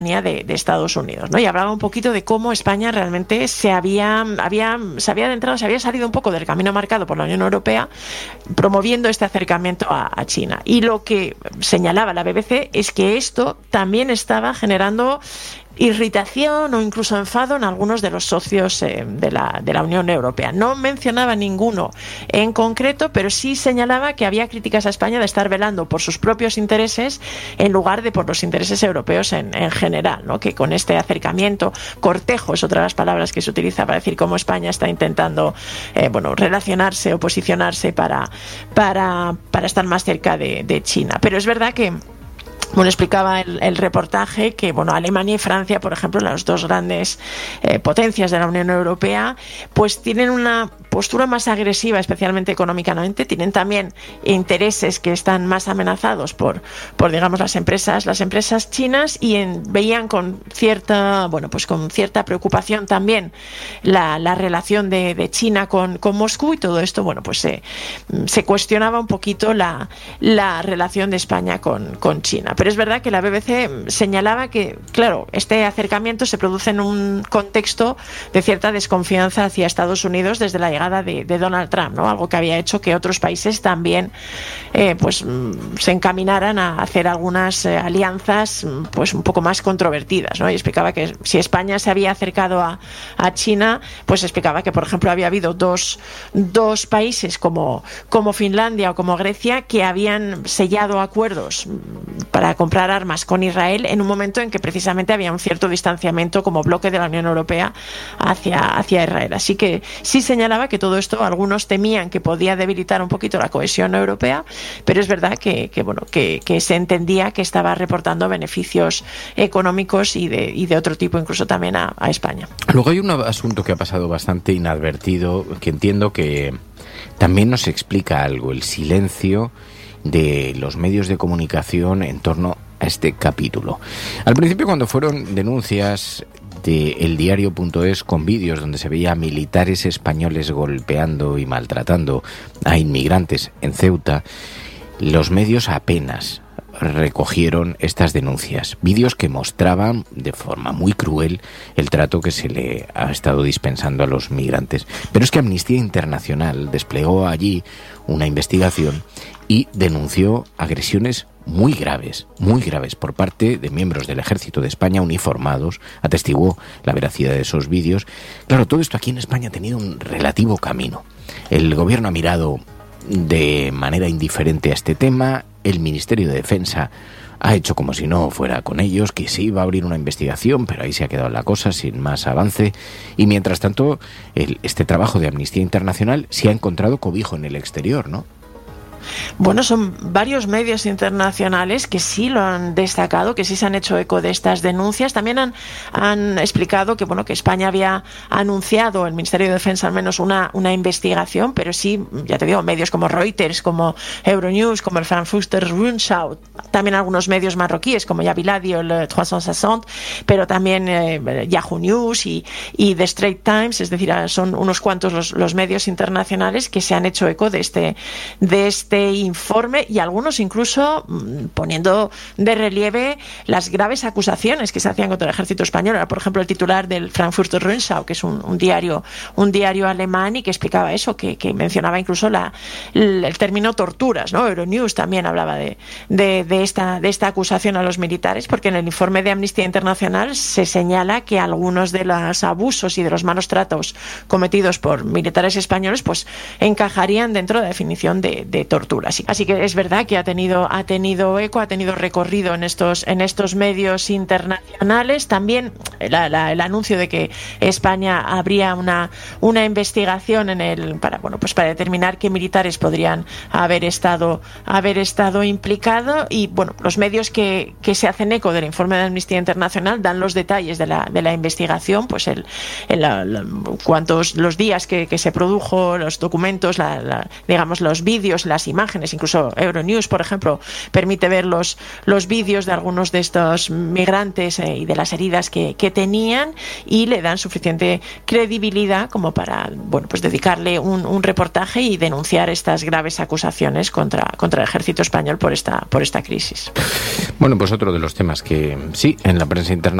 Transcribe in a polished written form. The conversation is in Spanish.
de Estados Unidos, ¿no? Y hablaba un poquito de cómo España realmente se había salido un poco del camino marcado por la Unión Europea, promoviendo este acercamiento a China. Y lo que señalaba la BBC es que esto también estaba generando irritación o incluso enfado en algunos de los socios de la Unión Europea. No mencionaba ninguno en concreto, pero sí señalaba que había críticas a España de estar velando por sus propios intereses en lugar de por los intereses europeos en general, ¿no? Que con este acercamiento, cortejo es otra de las palabras que se utiliza para decir cómo España está intentando relacionarse o posicionarse para estar más cerca de China. Pero es verdad que explicaba el reportaje que, Alemania y Francia, por ejemplo, las dos grandes potencias de la Unión Europea, pues tienen una postura más agresiva, especialmente económicamente. Tienen también intereses que están más amenazados por digamos, las empresas chinas, y veían con cierta preocupación también la relación de China con Moscú, y todo esto, se cuestionaba un poquito la relación de España con China. Pero es verdad que la BBC señalaba que, claro, este acercamiento se produce en un contexto de cierta desconfianza hacia Estados Unidos desde la llegada de Donald Trump, ¿no? Algo que había hecho que otros países también se encaminaran a hacer algunas alianzas un poco más controvertidas, ¿no? Y explicaba que si España se había acercado a China, pues explicaba que, por ejemplo, había habido dos países como Finlandia o como Grecia que habían sellado acuerdos para comprar armas con Israel en un momento en que precisamente había un cierto distanciamiento como bloque de la Unión Europea hacia Israel. Así que sí señalaba que todo esto algunos temían que podía debilitar un poquito la cohesión europea, pero es verdad que se entendía que estaba reportando beneficios económicos y de otro tipo, incluso también a España. Luego hay un asunto que ha pasado bastante inadvertido, que entiendo que también nos explica algo: el silencio de los medios de comunicación en torno a este capítulo. Al principio, cuando fueron denuncias de eldiario.es con vídeos donde se veía a militares españoles golpeando y maltratando a inmigrantes en Ceuta, los medios apenas recogieron estas denuncias. Vídeos que mostraban de forma muy cruel el trato que se le ha estado dispensando a los migrantes. Pero es que Amnistía Internacional desplegó allí una investigación y denunció agresiones muy graves por parte de miembros del Ejército de España uniformados. Atestiguó la veracidad de esos vídeos. Claro, todo esto aquí en España ha tenido un relativo camino. El gobierno ha mirado de manera indiferente a este tema. El Ministerio de Defensa ha hecho como si no fuera con ellos, que se iba a abrir una investigación, pero ahí se ha quedado la cosa sin más avance. Y mientras tanto, este trabajo de Amnistía Internacional se ha encontrado cobijo en el exterior, ¿no? Bueno, son varios medios internacionales que sí lo han destacado, que sí se han hecho eco de estas denuncias. También han explicado que España había anunciado, el Ministerio de Defensa al menos, una investigación, pero sí, ya te digo, medios como Reuters, como Euronews, como el Frankfurter Rundschau, también algunos medios marroquíes como Yabiladi o el 360, pero también Yahoo News y The Straits Times. Es decir, son unos cuantos los medios internacionales que se han hecho eco de este informe, y algunos incluso poniendo de relieve las graves acusaciones que se hacían contra el ejército español. Era, por ejemplo, el titular del Frankfurter Rundschau, que es un diario alemán, y que explicaba eso, que mencionaba incluso el término torturas, ¿no? Euronews también hablaba de esta acusación a los militares, porque en el informe de Amnistía Internacional se señala que algunos de los abusos y de los malos tratos cometidos por militares españoles pues encajarían dentro de la definición de tortura. Así que es verdad que ha tenido eco, ha tenido recorrido en estos medios internacionales. También el anuncio de que España habría una investigación para determinar qué militares podrían haber estado implicados. Y los medios que se hacen eco del informe de Amnistía Internacional dan los detalles de la investigación, pues los días que se produjo, los documentos, digamos los vídeos, las imágenes. Incluso Euronews, por ejemplo, permite ver los vídeos de algunos de estos migrantes y de las heridas que tenían, y le dan suficiente credibilidad como para, bueno, pues dedicarle un reportaje y denunciar estas graves acusaciones contra el ejército español por esta crisis. Bueno, pues otro de los temas que sí, en la prensa internacional